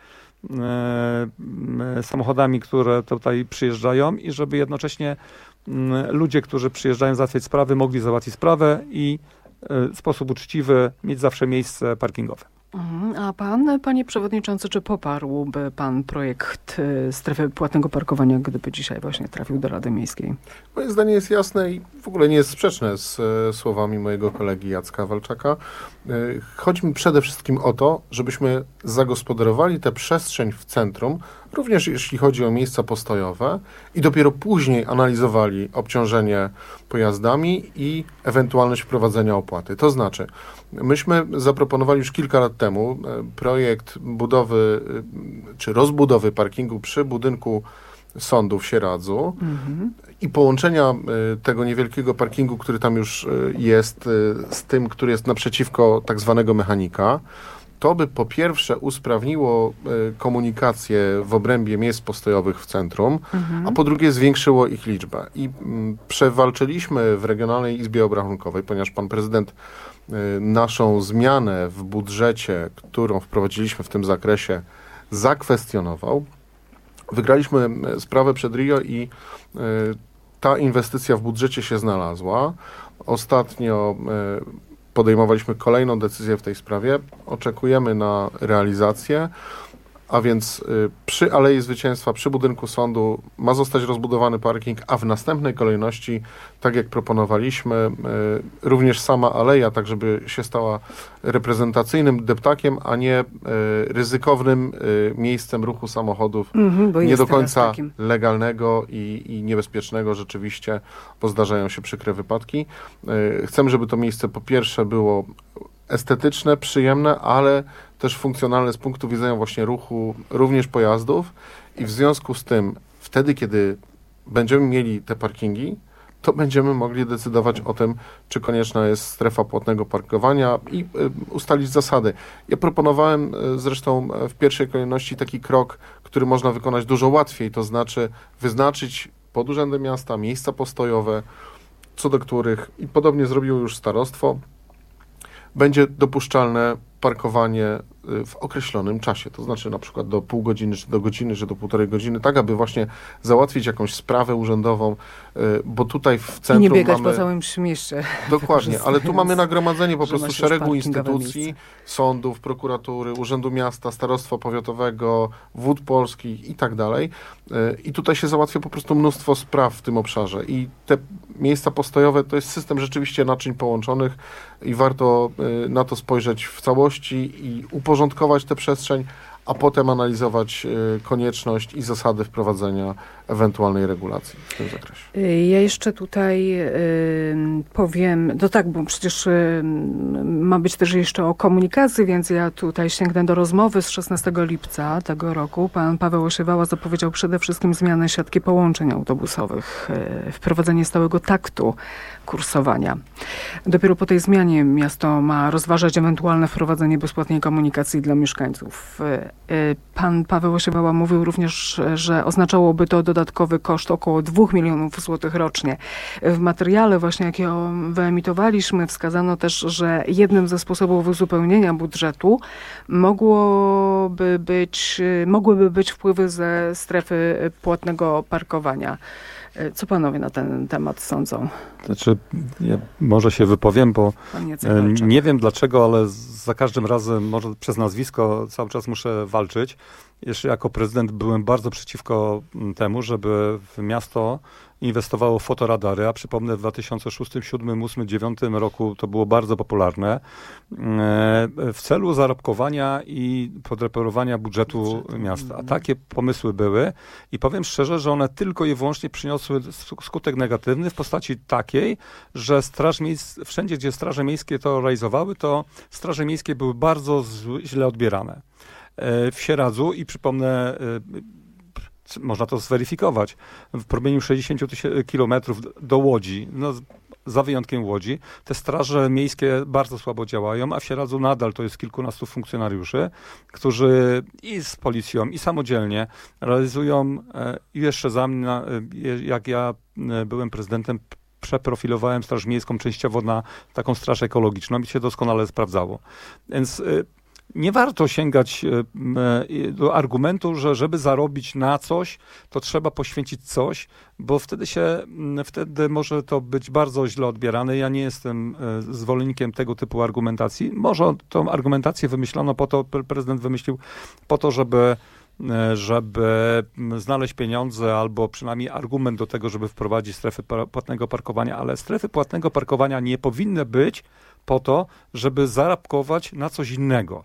samochodami, które tutaj przyjeżdżają i żeby jednocześnie ludzie, którzy przyjeżdżają załatwiać sprawy, mogli załatwić sprawę i w sposób uczciwy mieć zawsze miejsce parkingowe. A pan, panie przewodniczący, czy poparłby pan projekt strefy płatnego parkowania, gdyby dzisiaj właśnie trafił do Rady Miejskiej? Moje zdanie jest jasne i w ogóle nie jest sprzeczne z słowami mojego kolegi Jacka Walczaka. Chodzi mi przede wszystkim o to, żebyśmy zagospodarowali tę przestrzeń w centrum, również jeśli chodzi o miejsca postojowe i dopiero później analizowali obciążenie pojazdami i ewentualność wprowadzenia opłaty. To znaczy, myśmy zaproponowali już kilka lat temu projekt budowy czy rozbudowy parkingu przy budynku sądu w Sieradzu i połączenia tego niewielkiego parkingu, który tam już jest, z tym, który jest naprzeciwko tak zwanego mechanika. To by po pierwsze usprawniło komunikację w obrębie miejsc postojowych w centrum, a po drugie zwiększyło ich liczbę. I przewalczyliśmy w Regionalnej Izbie Obrachunkowej, ponieważ pan prezydent naszą zmianę w budżecie, którą wprowadziliśmy w tym zakresie, zakwestionował. Wygraliśmy sprawę przed RIO i ta inwestycja w budżecie się znalazła. Ostatnio podejmowaliśmy kolejną decyzję w tej sprawie. Oczekujemy na realizację, a więc przy Alei Zwycięstwa, przy budynku sądu ma zostać rozbudowany parking, a w następnej kolejności, tak jak proponowaliśmy, również sama aleja, tak żeby się stała reprezentacyjnym deptakiem, a nie ryzykownym miejscem ruchu samochodów, nie do końca legalnego i niebezpiecznego rzeczywiście, bo zdarzają się przykre wypadki. Chcemy, żeby to miejsce po pierwsze było estetyczne, przyjemne, ale też funkcjonalne z punktu widzenia właśnie ruchu również pojazdów i w związku z tym wtedy, kiedy będziemy mieli te parkingi, to będziemy mogli decydować o tym, czy konieczna jest strefa płatnego parkowania i ustalić zasady. Ja proponowałem zresztą w pierwszej kolejności taki krok, który można wykonać dużo łatwiej, to znaczy wyznaczyć pod Urzędem Miasta miejsca postojowe, co do których, i podobnie zrobiło już starostwo, będzie dopuszczalne parkowanie w określonym czasie, to znaczy na przykład do pół godziny, czy do godziny, czy do półtorej godziny, tak aby właśnie załatwić jakąś sprawę urzędową, bo tutaj w centrum i nie biegać mamy... po całym mieście. Dokładnie, ale tu mamy nagromadzenie po prostu szeregu instytucji, sądów, prokuratury, Urzędu Miasta, Starostwa Powiatowego, Wód Polskich i tak dalej. I tutaj się załatwia po prostu mnóstwo spraw w tym obszarze i te miejsca postojowe to jest system rzeczywiście naczyń połączonych i warto na to spojrzeć w całości i uporządkować tę przestrzeń, a potem analizować konieczność i zasady wprowadzenia ewentualnej regulacji w tym zakresie. Ja jeszcze tutaj powiem, no tak, bo przecież ma być też jeszcze o komunikacji, więc ja tutaj sięgnę do rozmowy z 16 lipca tego roku. Pan Paweł Osiewała zapowiedział przede wszystkim zmianę siatki połączeń autobusowych, wprowadzenie stałego taktu kursowania. Dopiero po tej zmianie miasto ma rozważać ewentualne wprowadzenie bezpłatnej komunikacji dla mieszkańców. Pan Paweł Osiewała mówił również, że oznaczałoby to dodatkowy koszt około 2 milionów złotych rocznie. W materiale właśnie, jakie wyemitowaliśmy, wskazano też, że jednym ze sposobów uzupełnienia budżetu mogłyby być wpływy ze strefy płatnego parkowania. Co panowie na ten temat sądzą? Znaczy, ja może się wypowiem, bo nie wiem dlaczego, ale za każdym razem, może przez nazwisko cały czas muszę walczyć. Jeszcze jako prezydent byłem bardzo przeciwko temu, żeby w miasto inwestowało w fotoradary, a przypomnę w 2006, 2007, 2008, 2009 roku to było bardzo popularne w celu zarobkowania i podreperowania budżetu miasta. A takie pomysły były i powiem szczerze, że one tylko i wyłącznie przyniosły skutek negatywny w postaci takiej, że wszędzie, gdzie straże miejskie to realizowały, to straże miejskie były bardzo źle odbierane. W Sieradzu i przypomnę, można to zweryfikować, w promieniu 60 kilometrów do Łodzi, no, za wyjątkiem Łodzi, te straże miejskie bardzo słabo działają, a w Sieradzu nadal to jest kilkunastu funkcjonariuszy, którzy i z policją, i samodzielnie realizują, jeszcze za mnie, jak ja byłem prezydentem, przeprofilowałem Straż Miejską częściowo na taką straż ekologiczną i się doskonale sprawdzało. Więc nie warto sięgać do argumentu, że żeby zarobić na coś, to trzeba poświęcić coś, bo wtedy może to być bardzo źle odbierane. Ja nie jestem zwolennikiem tego typu argumentacji. Może tą argumentację wymyślono po to, prezydent wymyślił po to, żeby znaleźć pieniądze albo przynajmniej argument do tego, żeby wprowadzić strefy płatnego parkowania, ale strefy płatnego parkowania nie powinny być po to, żeby zarabkować na coś innego.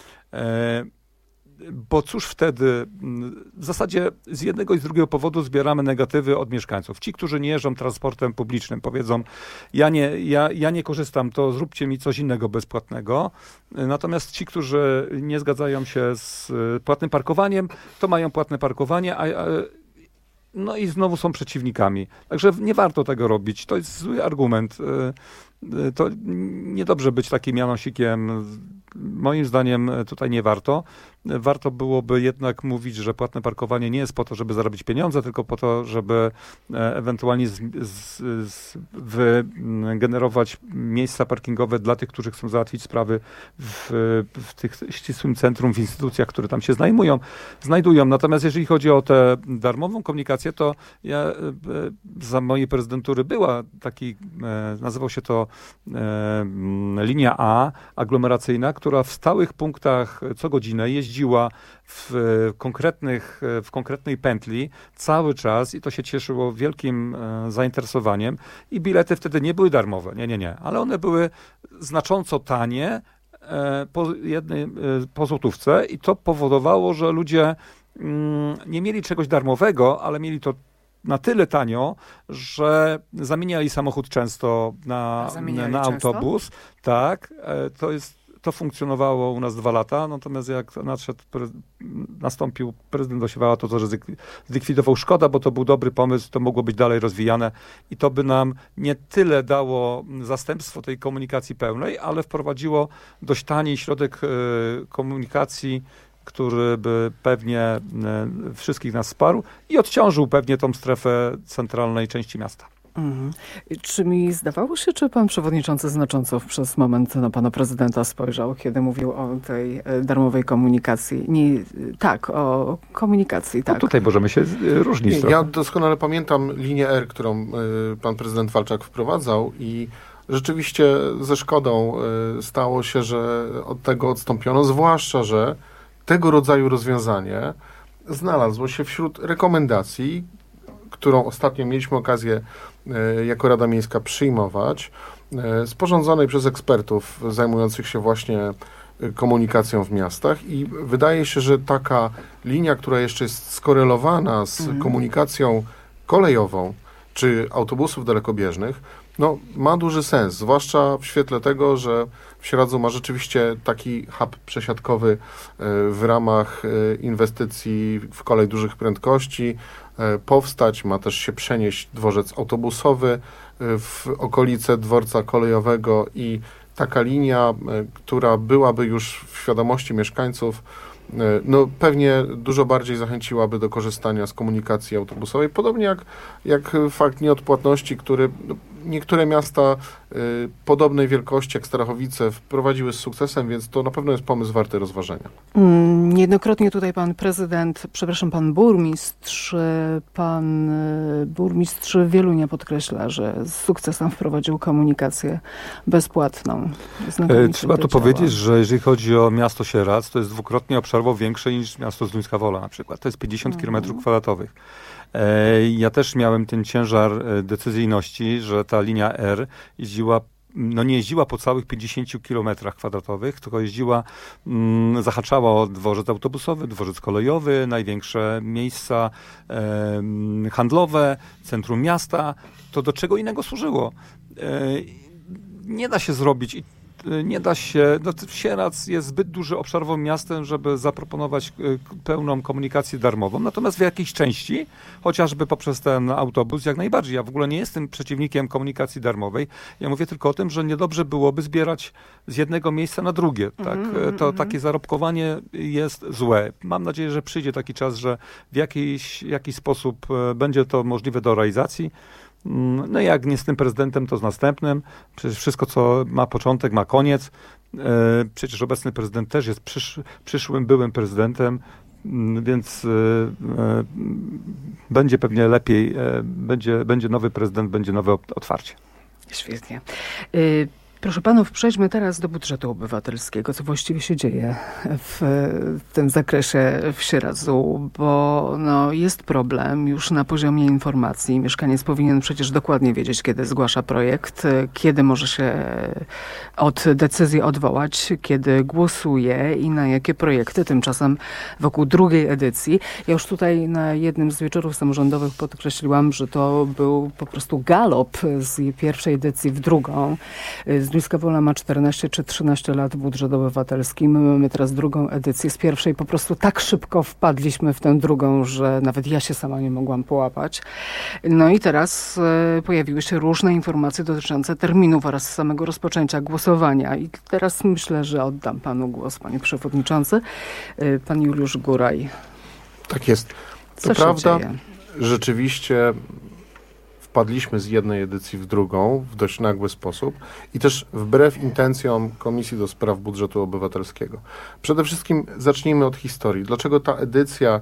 Bo cóż wtedy, w zasadzie z jednego i z drugiego powodu zbieramy negatywy od mieszkańców. Ci, którzy nie jeżdżą transportem publicznym, powiedzą, ja nie korzystam, to zróbcie mi coś innego bezpłatnego. Natomiast ci, którzy nie zgadzają się z płatnym parkowaniem, to mają płatne parkowanie, no i znowu są przeciwnikami. Także nie warto tego robić. To jest zły argument. To niedobrze być takim Janosikiem. Moim zdaniem tutaj nie warto. Warto byłoby jednak mówić, że płatne parkowanie nie jest po to, żeby zarobić pieniądze, tylko po to, żeby ewentualnie wygenerować miejsca parkingowe dla tych, którzy chcą załatwić sprawy w tych ścisłym centrum, w instytucjach, które tam się znajdują. Natomiast jeżeli chodzi o tę darmową komunikację, to ja za mojej prezydentury była taki, nazywał się to linia A, aglomeracyjna, która w stałych punktach co godzinę jeździła w konkretnej pętli cały czas i to się cieszyło wielkim zainteresowaniem i bilety wtedy nie były darmowe, nie, ale one były znacząco tanie po złotówce i to powodowało, że ludzie nie mieli czegoś darmowego, ale mieli to na tyle tanio, że zamieniali samochód często na autobus. Tak, to funkcjonowało u nas 2 lata, natomiast jak nastąpił prezydent Osiewała, to zlikwidował. Szkoda, bo to był dobry pomysł, to mogło być dalej rozwijane i to by nam nie tyle dało zastępstwo tej komunikacji pełnej, ale wprowadziło dość tani środek komunikacji, który by pewnie wszystkich nas wsparł i odciążył pewnie tą strefę centralnej części miasta. Czy mi zdawało się, czy pan przewodniczący znacząco przez moment na pana prezydenta spojrzał, kiedy mówił o tej darmowej komunikacji? O komunikacji, tak. No tutaj możemy się różnić trochę. Ja doskonale pamiętam linię R, którą pan prezydent Walczak wprowadzał i rzeczywiście ze szkodą stało się, że od tego odstąpiono, zwłaszcza, że tego rodzaju rozwiązanie znalazło się wśród rekomendacji, którą ostatnio mieliśmy okazję jako Rada Miejska przyjmować, sporządzonej przez ekspertów zajmujących się właśnie komunikacją w miastach i wydaje się, że taka linia, która jeszcze jest skorelowana z komunikacją kolejową czy autobusów dalekobieżnych, no, ma duży sens, zwłaszcza w świetle tego, że w Sieradzu ma rzeczywiście taki hub przesiadkowy w ramach inwestycji w kolej dużych prędkości powstać, ma też się przenieść dworzec autobusowy w okolice dworca kolejowego i taka linia, która byłaby już w świadomości mieszkańców, no pewnie dużo bardziej zachęciłaby do korzystania z komunikacji autobusowej, podobnie jak fakt nieodpłatności, który niektóre miasta podobnej wielkości jak Starachowice wprowadziły z sukcesem, więc to na pewno jest pomysł warty rozważenia. Niejednokrotnie tutaj pan burmistrz Wielunia podkreśla, że z sukcesem wprowadził komunikację bezpłatną. Trzeba tu powiedzieć, że jeżeli chodzi o miasto Sieradz, to jest dwukrotnie obszarowo większe niż miasto Zduńska Wola na przykład. To jest 50 km². Ja też miałem ten ciężar decyzyjności, że ta linia R jeździła, no nie jeździła po całych 50 km², tylko jeździła, zahaczała o dworzec autobusowy, dworzec kolejowy, największe miejsca handlowe, centrum miasta. To do czego innego służyło? Nie da się zrobić Sieradz jest zbyt duży obszarowo miastem, żeby zaproponować pełną komunikację darmową. Natomiast w jakiejś części, chociażby poprzez ten autobus, jak najbardziej. Ja w ogóle nie jestem przeciwnikiem komunikacji darmowej. Ja mówię tylko o tym, że niedobrze byłoby zbierać z jednego miejsca na drugie. Tak? Takie zarobkowanie jest złe. Mam nadzieję, że przyjdzie taki czas, że w jakiś sposób będzie to możliwe do realizacji. No jak nie z tym prezydentem, to z następnym. Przecież wszystko, co ma początek, ma koniec. Przecież obecny prezydent też jest przyszłym, byłym prezydentem, więc będzie pewnie lepiej, będzie nowy prezydent, będzie nowe otwarcie. Świetnie. Proszę panów, przejdźmy teraz do budżetu obywatelskiego. Co właściwie się dzieje w tym zakresie w Sieradzu, bo jest problem już na poziomie informacji. Mieszkaniec powinien przecież dokładnie wiedzieć, kiedy zgłasza projekt, kiedy może się od decyzji odwołać, kiedy głosuje i na jakie projekty. Tymczasem wokół drugiej edycji. Ja już tutaj na jednym z wieczorów samorządowych podkreśliłam, że to był po prostu galop z pierwszej edycji w drugą. Zduńska Wola ma 14 czy 13 lat budżet obywatelski. My mamy teraz drugą edycję. Z pierwszej po prostu tak szybko wpadliśmy w tę drugą, że nawet ja się sama nie mogłam połapać. No i teraz pojawiły się różne informacje dotyczące terminów oraz samego rozpoczęcia głosowania. I teraz myślę, że oddam panu głos, panie przewodniczący. Pan Juliusz Góraj. Tak jest. To prawda, rzeczywiście wpadliśmy z jednej edycji w drugą w dość nagły sposób i też wbrew intencjom Komisji do Spraw Budżetu Obywatelskiego. Przede wszystkim zacznijmy od historii. Dlaczego ta edycja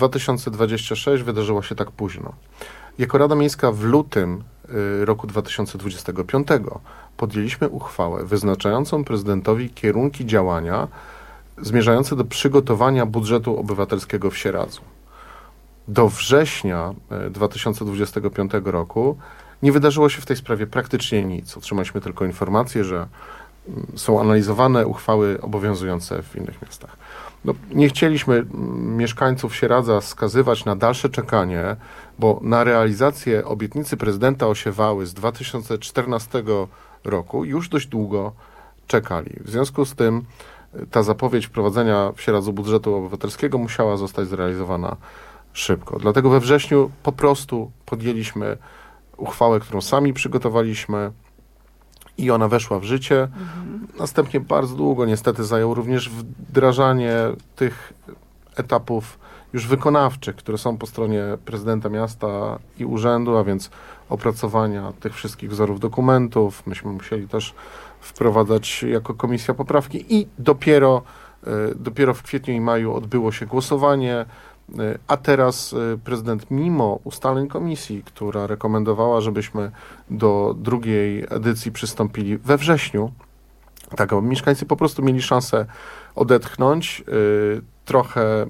2026 wydarzyła się tak późno? Jako Rada Miejska w lutym roku 2025 podjęliśmy uchwałę wyznaczającą prezydentowi kierunki działania zmierzające do przygotowania budżetu obywatelskiego w Sieradzu. Do września 2025 roku nie wydarzyło się w tej sprawie praktycznie nic. Otrzymaliśmy tylko informację, że są analizowane uchwały obowiązujące w innych miastach. Nie chcieliśmy mieszkańców Sieradza skazywać na dalsze czekanie, bo na realizację obietnicy prezydenta Osiewały z 2014 roku już dość długo czekali. W związku z tym ta zapowiedź wprowadzenia w Sieradzu budżetu obywatelskiego musiała zostać zrealizowana szybko. Dlatego we wrześniu po prostu podjęliśmy uchwałę, którą sami przygotowaliśmy i ona weszła w życie. Następnie bardzo długo niestety zajęło również wdrażanie tych etapów już wykonawczych, które są po stronie prezydenta miasta i urzędu, a więc opracowania tych wszystkich wzorów dokumentów. Myśmy musieli też wprowadzać jako komisja poprawki i dopiero w kwietniu i maju odbyło się głosowanie. A teraz prezydent, mimo ustaleń komisji, która rekomendowała, żebyśmy do drugiej edycji przystąpili we wrześniu, tak, aby mieszkańcy po prostu mieli szansę odetchnąć trochę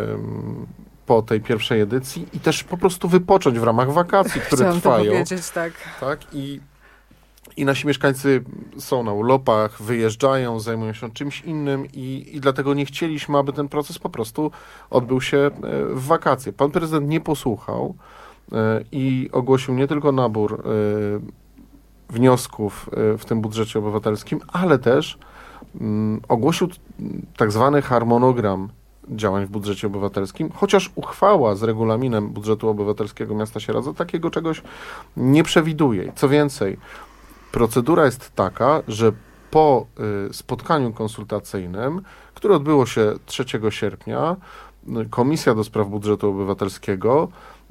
po tej pierwszej edycji i też po prostu wypocząć w ramach wakacji, które trwają. Chciałam to powiedzieć, tak. Tak, i i nasi mieszkańcy są na urlopach, wyjeżdżają, zajmują się czymś innym i dlatego nie chcieliśmy, aby ten proces po prostu odbył się w wakacje. Pan prezydent nie posłuchał i ogłosił nie tylko nabór wniosków w tym budżecie obywatelskim, ale też ogłosił tak zwany harmonogram działań w budżecie obywatelskim, chociaż uchwała z regulaminem budżetu obywatelskiego miasta Sieradza takiego czegoś nie przewiduje. Co więcej, procedura jest taka, że po spotkaniu konsultacyjnym, które odbyło się 3 sierpnia, Komisja do Spraw Budżetu Obywatelskiego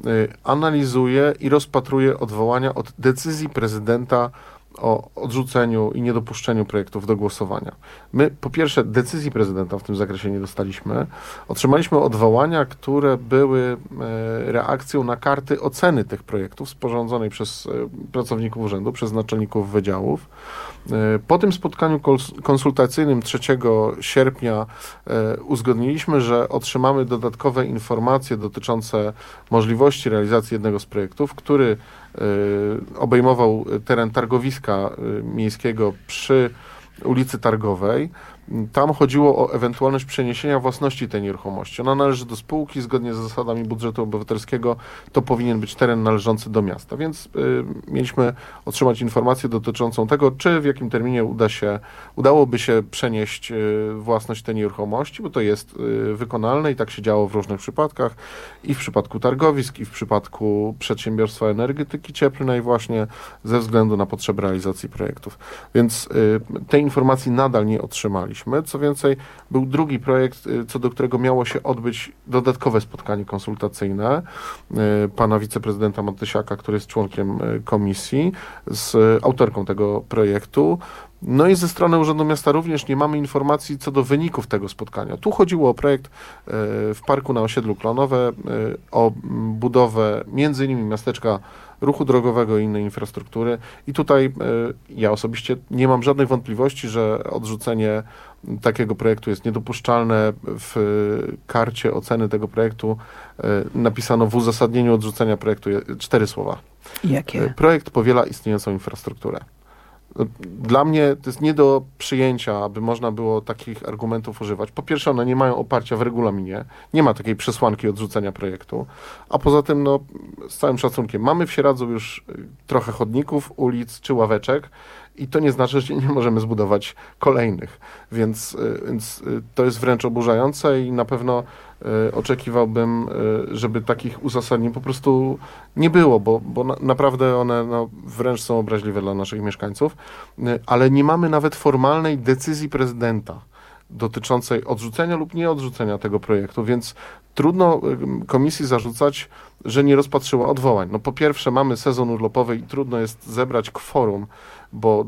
analizuje i rozpatruje odwołania od decyzji prezydenta o odrzuceniu i niedopuszczeniu projektów do głosowania. My, po pierwsze, decyzji prezydenta w tym zakresie nie dostaliśmy. Otrzymaliśmy odwołania, które były reakcją na karty oceny tych projektów sporządzonej przez pracowników urzędu, przez naczelników wydziałów. Po tym spotkaniu konsultacyjnym 3 sierpnia uzgodniliśmy, że otrzymamy dodatkowe informacje dotyczące możliwości realizacji jednego z projektów, który obejmował teren targowiska miejskiego przy ulicy Targowej. Tam chodziło o ewentualność przeniesienia własności tej nieruchomości. Ona należy do spółki, zgodnie z zasadami budżetu obywatelskiego to powinien być teren należący do miasta, więc mieliśmy otrzymać informację dotyczącą tego, czy w jakim terminie udałoby się przenieść własność tej nieruchomości, bo to jest wykonalne i tak się działo w różnych przypadkach, i w przypadku targowisk, i w przypadku przedsiębiorstwa energetyki cieplnej właśnie ze względu na potrzeby realizacji projektów. Więc tej informacji nadal nie otrzymaliśmy. Co więcej, był drugi projekt, co do którego miało się odbyć dodatkowe spotkanie konsultacyjne pana wiceprezydenta Matysiaka, który jest członkiem komisji, z autorką tego projektu. No i ze strony Urzędu Miasta również nie mamy informacji co do wyników tego spotkania. Tu chodziło o projekt w parku na osiedlu Klonowe, o budowę między innymi miasteczka ruchu drogowego i innej infrastruktury. I tutaj ja osobiście nie mam żadnych wątpliwości, że odrzucenie takiego projektu jest niedopuszczalne. W karcie oceny tego projektu napisano w uzasadnieniu odrzucenia projektu 4 słowa. Jakie? Projekt powiela istniejącą infrastrukturę. Dla mnie to jest nie do przyjęcia, aby można było takich argumentów używać. Po pierwsze, one nie mają oparcia w regulaminie, nie ma takiej przesłanki odrzucenia projektu, a poza tym, no, z całym szacunkiem, mamy w Sieradzu już trochę chodników, ulic czy ławeczek i to nie znaczy, że nie możemy zbudować kolejnych, więc to jest wręcz oburzające i na pewno oczekiwałbym, żeby takich uzasadnień po prostu nie było, bo naprawdę one wręcz są obraźliwe dla naszych mieszkańców, ale nie mamy nawet formalnej decyzji prezydenta dotyczącej odrzucenia lub nieodrzucenia tego projektu, więc trudno komisji zarzucać, że nie rozpatrzyła odwołań. No po pierwsze, mamy sezon urlopowy i trudno jest zebrać kworum, bo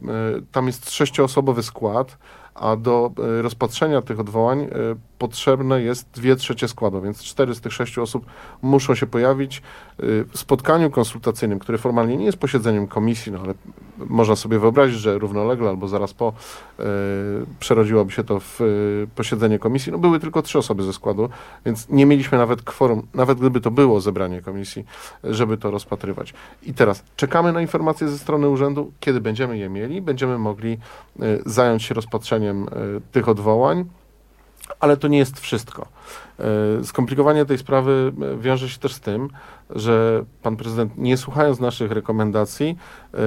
tam jest 6-osobowy skład, a do rozpatrzenia tych odwołań potrzebne jest 2/3 składu, więc 4 z tych 6 osób muszą się pojawić w spotkaniu konsultacyjnym, które formalnie nie jest posiedzeniem komisji, no ale można sobie wyobrazić, że równolegle albo zaraz po przerodziłoby się to w posiedzenie komisji. No były tylko 3 osoby ze składu, więc nie mieliśmy nawet kworum, nawet gdyby to było zebranie komisji, żeby to rozpatrywać. I teraz czekamy na informacje ze strony urzędu. Kiedy będziemy je mieli, będziemy mogli zająć się rozpatrzeniem tych odwołań. Ale to nie jest wszystko. Skomplikowanie tej sprawy wiąże się też z tym, że pan prezydent, nie słuchając naszych rekomendacji,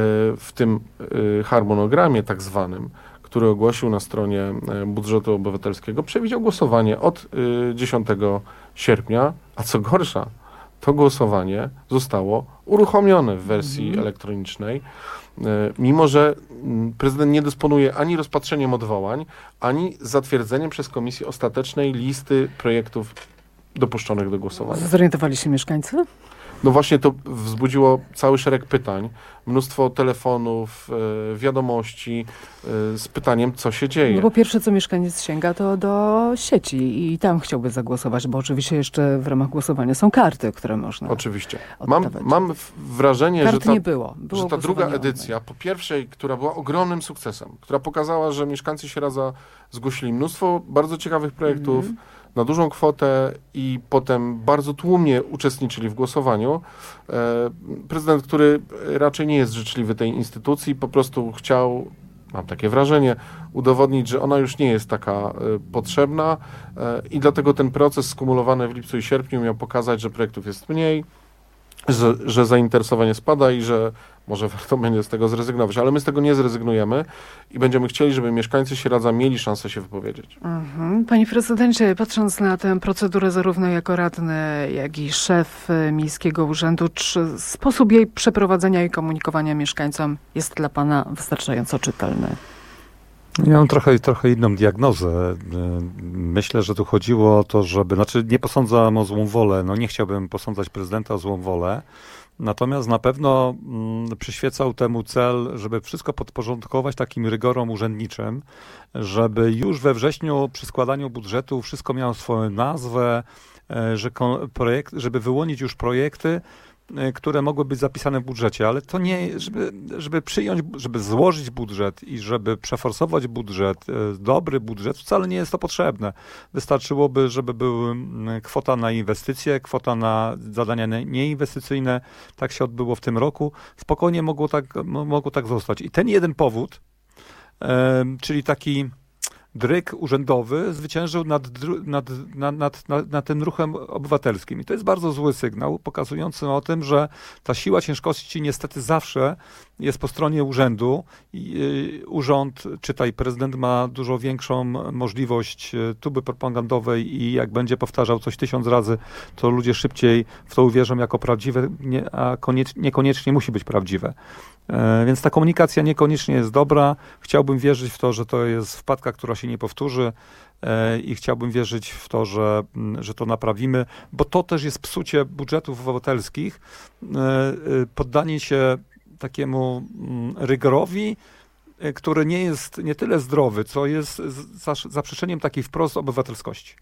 w tym harmonogramie tak zwanym, który ogłosił na stronie budżetu obywatelskiego, przewidział głosowanie od 10 sierpnia, a co gorsza, to głosowanie zostało uruchomione w wersji elektronicznej, mimo że prezydent nie dysponuje ani rozpatrzeniem odwołań, ani zatwierdzeniem przez komisję ostatecznej listy projektów dopuszczonych do głosowania. Zorientowali się mieszkańcy? No właśnie to wzbudziło cały szereg pytań, mnóstwo telefonów, wiadomości z pytaniem, co się dzieje. No bo pierwsze, co mieszkaniec sięga, to do sieci i tam chciałby zagłosować, bo oczywiście jeszcze w ramach głosowania są karty, które można Oczywiście. Mam wrażenie, Kart że nie było. Że ta druga edycja, po pierwszej, która była ogromnym sukcesem, która pokazała, że mieszkańcy Sieradza zgłosili mnóstwo bardzo ciekawych projektów, na dużą kwotę i potem bardzo tłumnie uczestniczyli w głosowaniu. Prezydent, który raczej nie jest życzliwy tej instytucji, po prostu chciał, mam takie wrażenie, udowodnić, że ona już nie jest taka potrzebna i dlatego ten proces skumulowany w lipcu i sierpniu miał pokazać, że projektów jest mniej, że zainteresowanie spada i że może warto będzie z tego zrezygnować, ale my z tego nie zrezygnujemy i będziemy chcieli, żeby mieszkańcy Sieradza mieli szansę się wypowiedzieć. Panie prezydencie, patrząc na tę procedurę zarówno jako radny, jak i szef miejskiego urzędu, czy sposób jej przeprowadzenia i komunikowania mieszkańcom jest dla pana wystarczająco czytelny? Ja mam trochę inną diagnozę. Myślę, że tu chodziło o to, nie posądzam o złą wolę, nie chciałbym posądzać prezydenta o złą wolę, natomiast na pewno przyświecał temu cel, żeby wszystko podporządkować takim rygorom urzędniczym, żeby już we wrześniu przy składaniu budżetu wszystko miało swoją nazwę, żeby wyłonić już projekty, które mogły być zapisane w budżecie, ale to nie, żeby złożyć budżet i żeby przeforsować budżet, dobry budżet, wcale nie jest to potrzebne. Wystarczyłoby, żeby była kwota na inwestycje, kwota na zadania nieinwestycyjne. Tak się odbyło w tym roku. Spokojnie mogło tak zostać. I ten jeden powód, czyli taki dryg urzędowy, zwyciężył nad tym ruchem obywatelskim. I to jest bardzo zły sygnał, pokazujący o tym, że ta siła ciężkości niestety zawsze jest po stronie urzędu. Urząd, czytaj, prezydent ma dużo większą możliwość tuby propagandowej i jak będzie powtarzał coś 1000 razy, to ludzie szybciej w to uwierzą jako prawdziwe, a niekoniecznie musi być prawdziwe. Więc ta komunikacja niekoniecznie jest dobra. Chciałbym wierzyć w to, że to jest wpadka, która się nie powtórzy i chciałbym wierzyć w to, że to naprawimy, bo to też jest psucie budżetów obywatelskich, poddanie się takiemu rygorowi, który nie jest nie tyle zdrowy, co jest zaprzeczeniem takiej wprost obywatelskości.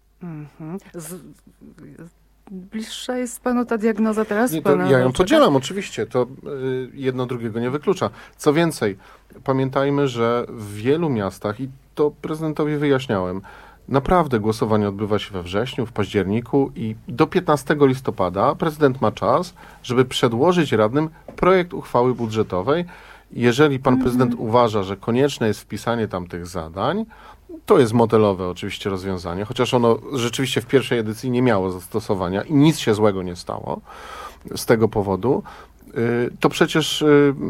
Bliższa jest panu ta diagnoza teraz? Ja ją podzielam, oczywiście. To jedno drugiego nie wyklucza. Co więcej, pamiętajmy, że w wielu miastach, i to prezydentowi wyjaśniałem, naprawdę głosowanie odbywa się we wrześniu, w październiku i do 15 listopada prezydent ma czas, żeby przedłożyć radnym projekt uchwały budżetowej. Jeżeli pan prezydent uważa, że konieczne jest wpisanie tam tych zadań, to jest modelowe oczywiście rozwiązanie, chociaż ono rzeczywiście w pierwszej edycji nie miało zastosowania i nic się złego nie stało z tego powodu, to przecież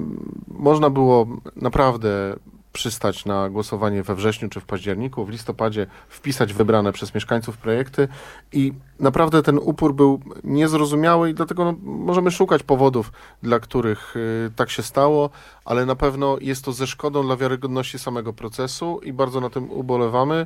można było naprawdę przystać na głosowanie we wrześniu czy w październiku, w listopadzie wpisać wybrane przez mieszkańców projekty i naprawdę ten upór był niezrozumiały i dlatego możemy szukać powodów, dla których tak się stało, ale na pewno jest to ze szkodą dla wiarygodności samego procesu i bardzo na tym ubolewamy,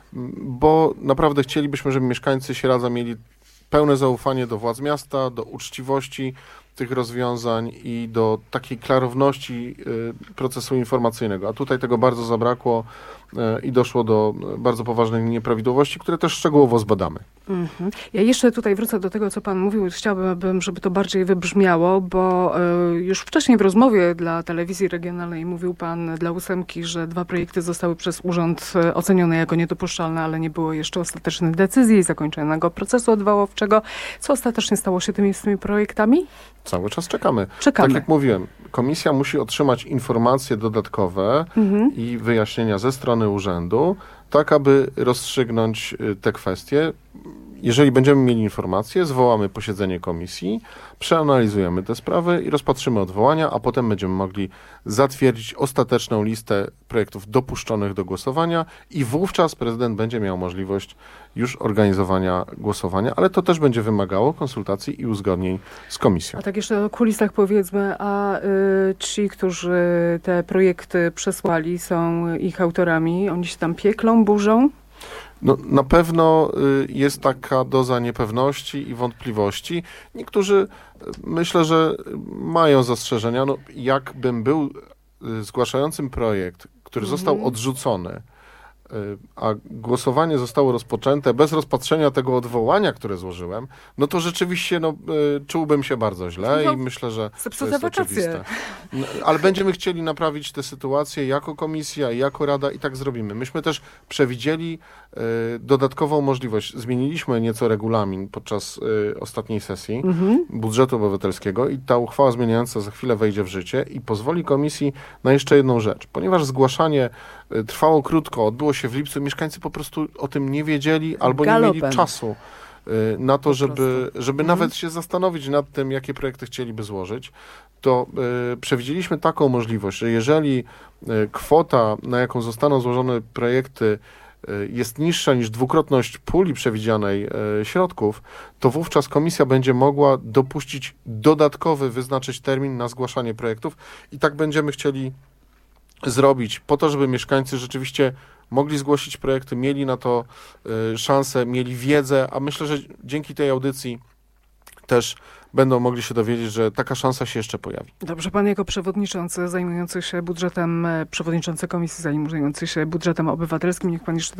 bo naprawdę chcielibyśmy, żeby mieszkańcy Sieradza mieli pełne zaufanie do władz miasta, do uczciwości tych rozwiązań i do takiej klarowności procesu informacyjnego. A tutaj tego bardzo zabrakło i doszło do bardzo poważnych nieprawidłowości, które też szczegółowo zbadamy. Ja jeszcze tutaj wrócę do tego, co pan mówił. Chciałabym, żeby to bardziej wybrzmiało, bo już wcześniej w rozmowie dla telewizji regionalnej mówił pan dla ósemki, że 2 projekty zostały przez urząd ocenione jako niedopuszczalne, ale nie było jeszcze ostatecznej decyzji i zakończonego procesu odwoławczego. Co ostatecznie stało się z tymi projektami? Cały czas czekamy. Tak jak mówiłem, komisja musi otrzymać informacje dodatkowe i wyjaśnienia ze strony urzędu, tak aby rozstrzygnąć te kwestie. Jeżeli będziemy mieli informacje, zwołamy posiedzenie komisji, przeanalizujemy te sprawy i rozpatrzymy odwołania, a potem będziemy mogli zatwierdzić ostateczną listę projektów dopuszczonych do głosowania i wówczas prezydent będzie miał możliwość już organizowania głosowania, ale to też będzie wymagało konsultacji i uzgodnień z komisją. A tak jeszcze o kulisach powiedzmy, a ci, którzy te projekty przesłali, są ich autorami, oni się tam pieklą, burzą? No, na pewno jest taka doza niepewności i wątpliwości. Niektórzy myślę, że mają zastrzeżenia. No, jakbym był zgłaszającym projekt, który został odrzucony a głosowanie zostało rozpoczęte bez rozpatrzenia tego odwołania, które złożyłem, no to rzeczywiście czułbym się bardzo źle i myślę, że to jest oczywiste. No, ale będziemy chcieli naprawić tę sytuację jako komisja, jako Rada i tak zrobimy. Myśmy też przewidzieli dodatkową możliwość. Zmieniliśmy nieco regulamin podczas ostatniej sesji budżetu obywatelskiego i ta uchwała zmieniająca za chwilę wejdzie w życie i pozwoli komisji na jeszcze jedną rzecz. Ponieważ zgłaszanie trwało krótko, odbyło się w lipcu, mieszkańcy po prostu o tym nie wiedzieli albo nie mieli czasu na to, żeby nawet się zastanowić nad tym, jakie projekty chcieliby złożyć, to przewidzieliśmy taką możliwość, że jeżeli kwota, na jaką zostaną złożone projekty, jest niższa niż dwukrotność puli przewidzianej środków, to wówczas komisja będzie mogła dopuścić dodatkowy, wyznaczyć termin na zgłaszanie projektów i tak będziemy chcieli zrobić po to, żeby mieszkańcy rzeczywiście mogli zgłosić projekty, mieli na to szansę, mieli wiedzę, a myślę, że dzięki tej audycji też będą mogli się dowiedzieć, że taka szansa się jeszcze pojawi. Dobrze, pan jako przewodniczący zajmujący się budżetem, przewodniczący komisji zajmujący się budżetem obywatelskim, niech pan jeszcze